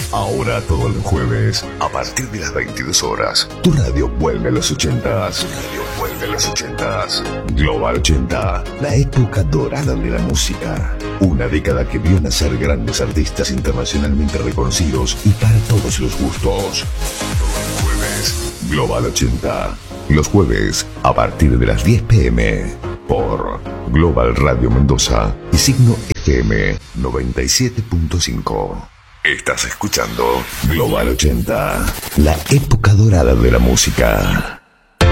Ahora todos los jueves, a partir de las 22 horas, tu radio vuelve a los 80s. Tu radio vuelve a los 80s. Global 80, la época dorada de la música. Una década que vio nacer grandes artistas internacionalmente reconocidos y para todos los gustos. Todos los jueves, Global 80. Los jueves, a partir de las 10 p.m. por Global Radio Mendoza y Signo FM 97.5. Estás escuchando Global 80, la época dorada de la música.